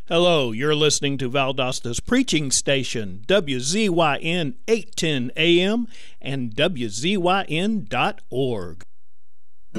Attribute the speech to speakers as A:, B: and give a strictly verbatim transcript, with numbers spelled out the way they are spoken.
A: Hello, you're listening to Valdosta's preaching station, W Z Y N eight ten A M and W Z Y N dot org.